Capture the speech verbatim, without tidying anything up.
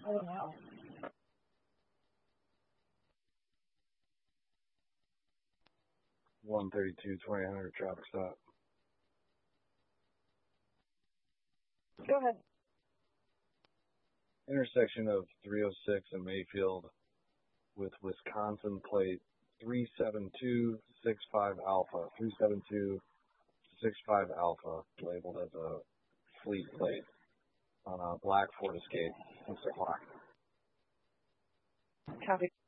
Oh, wow. one thirty-two, twenty hundred traffic stop. Go ahead. Intersection of three oh six and Mayfield with Wisconsin plate three seven two six five Alpha. three seven two six five Alpha, labeled as a fleet plate on a black Ford Escape. six o'clock. Copy.